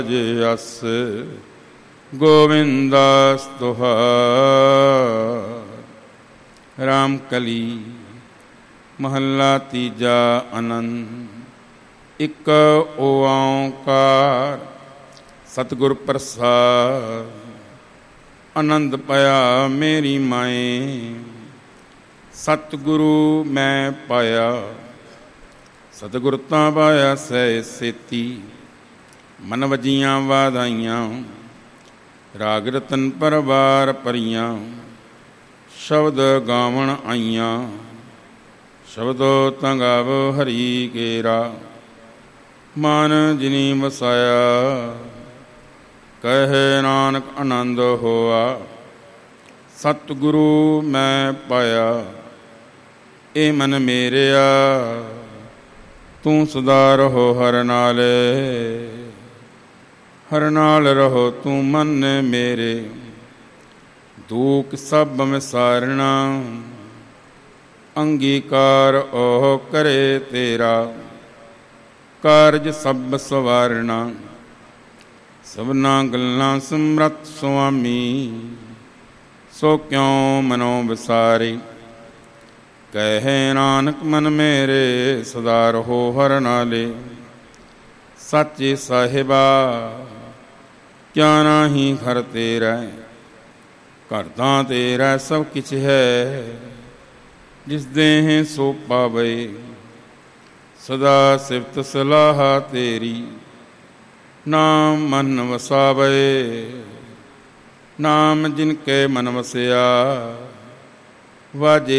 ਅਸ ਗੋਵਿੰਦਾਸ ਤੁਹਾਰ। ਰਾਮ ਕਲੀ ਮਹੱਲਾ ਤੀਜਾ। ਆਨੰਦ। ਇੱਕ ਓਂਕਾਰ ਸਤਿਗੁਰ ਪ੍ਰਸਾਦ। ਆਨੰਦ ਪਾਇਆ ਮੇਰੀ ਮਾਏ, ਸਤਿਗੁਰੂ ਮੈਂ ਪਾਇਆ। ਸਤਿਗੁਰ ਤਾਂ ਪਾਇਆ ਸਹਿ ਸੇਤੀ, ਮਨ ਵਜੀਆਂ ਵਾਧਾਈਆਂ। ਰਾਗ ਰਤਨ ਪਰਵਾਰ ਭਰੀਆਂ, ਸ਼ਬਦ ਗਾਵਣ ਆਈਆਂ। ਸ਼ਬਦੋ ਤਾਂ ਗਾਵੋ ਹਰੀ ਕੇਰਾ, ਮਨ ਜਿਨੀ ਵਸਾਇਆ। ਕਹੇ ਨਾਨਕ ਆਨੰਦ ਹੋਆ, ਸਤਿਗੁਰੂ ਮੈਂ ਪਾਇਆ। ਇਹ ਮਨ ਮੇਰਿਆ, ਤੂੰ ਸਦਾ ਰਹੋ ਹਰ ਨਾਲੇ। ਹਰ ਨਾਲ ਰਹੋ ਤੂੰ ਮਨ ਮੇਰੇ, ਦੁਖ ਸਭ ਵਿਸਾਰਣਾ। ਅੰਗੀਕਾਰ ਉਹ ਕਰੇ ਤੇਰਾ, ਕਾਰਜ ਸਭ ਸਵਾਰਣਾ। ਸਭਨਾ ਗੱਲਾਂ ਸਮਰੱਥ ਸੁਆਮੀ, ਸੋ ਕਿਉ ਮਨੋ ਵਿਸਾਰੇ। ਕਹੇ ਨਾਨਕ ਮਨ ਮੇਰੇ, ਸਦਾ ਰਹੋ ਹਰ ਨਾਲੇ। ਸਾਚੇ ਸਾਹਿਬਾ ਕਿਆ ਨਾਹੀ ਘਰ ਤੇਰਾ, ਘਰ ਤਾਂ ਤੇਰਾ ਸਭ ਕਿਛ ਹੈ। ਜਿਸ ਦੇਹ ਸੋ ਪਾਵੇ, ਸਦਾ ਸਿਫਤ ਸਲਾਹ ਤੇਰੀ। ਨਾਮ ਮਨ ਵਸਾਵੇ, ਨਾਮ ਜਿਨ ਕੇ ਮਨ ਵਸਿਆ। ਵਾਜੇ